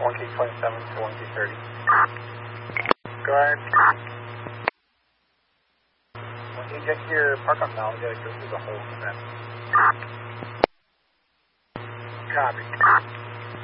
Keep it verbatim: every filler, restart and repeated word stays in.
one K twenty-seven to one K thirty. Go ahead. When you get to your park up now, you gotta go through the whole event. Copy.